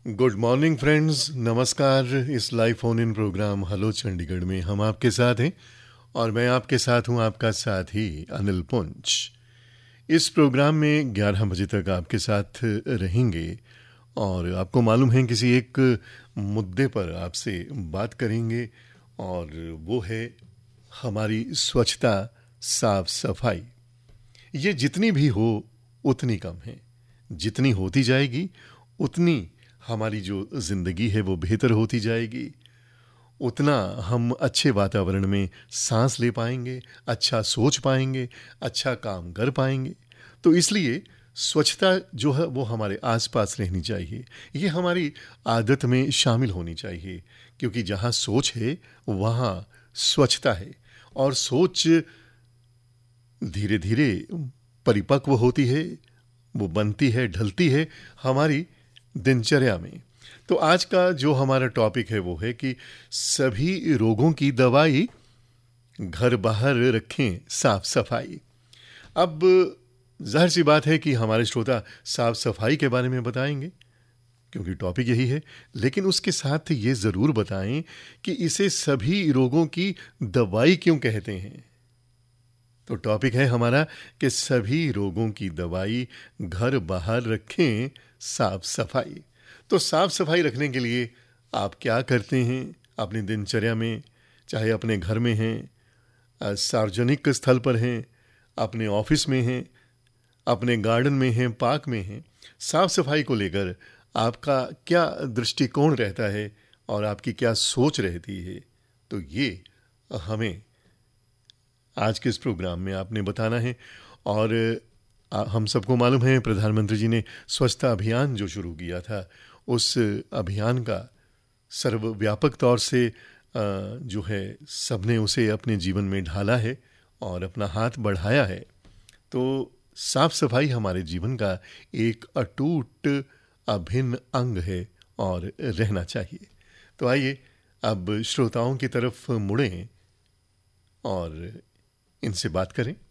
Good morning friends, नमस्कार। इस live phone in programme hello Chandigarh में हम आपके साथ हैं और मैं आपके साथ हूं, आपका साथी अनिल पुंच। इस प्रोग्राम में 11 बजे तक आपके साथ रहेंगे और आपको मालूम है किसी एक मुद्दे पर आपसे बात करेंगे और वो है हमारी स्वच्छता, साफ सफाई। ये जितनी भी हो उतनी कम है। जितनी होती जाएगी उतनी हमारी जो ज़िंदगी है वो बेहतर होती जाएगी, उतना हम अच्छे वातावरण में सांस ले पाएंगे, अच्छा सोच पाएंगे, अच्छा काम कर पाएंगे। तो इसलिए स्वच्छता जो है वो हमारे आसपास रहनी चाहिए। ये हमारी आदत में शामिल होनी चाहिए, क्योंकि जहाँ सोच है वहाँ स्वच्छता है और सोच धीरे धीरे परिपक्व होती है, वो बनती है, ढलती है हमारी दिनचर्या में। तो आज का जो हमारा टॉपिक है वो है कि सभी रोगों की दवाई घर बाहर रखें, साफ सफाई। अब जाहिर सी बात है कि हमारे श्रोता साफ सफाई के बारे में बताएंगे क्योंकि टॉपिक यही है, लेकिन उसके साथ ये ज़रूर बताएं कि इसे सभी रोगों की दवाई क्यों कहते हैं। तो टॉपिक है हमारा कि सभी रोगों की दवाई घर बाहर रखें, साफ सफाई। तो साफ सफाई रखने के लिए आप क्या करते हैं अपनी दिनचर्या में, चाहे अपने घर में हैं, सार्वजनिक स्थल पर हैं, अपने ऑफिस में हैं, अपने गार्डन में हैं, पार्क में हैं। साफ सफाई को लेकर आपका क्या दृष्टिकोण रहता है और आपकी क्या सोच रहती है, तो ये हमें आज के इस प्रोग्राम में आपने बताना है। और हम सबको मालूम है प्रधानमंत्री जी ने स्वच्छता अभियान जो शुरू किया था, उस अभियान का सर्वव्यापक तौर से जो है सबने उसे अपने जीवन में ढाला है और अपना हाथ बढ़ाया है। तो साफ सफाई हमारे जीवन का एक अटूट अभिन्न अंग है और रहना चाहिए। तो आइए अब श्रोताओं की तरफ मुड़ें और इनसे बात करें।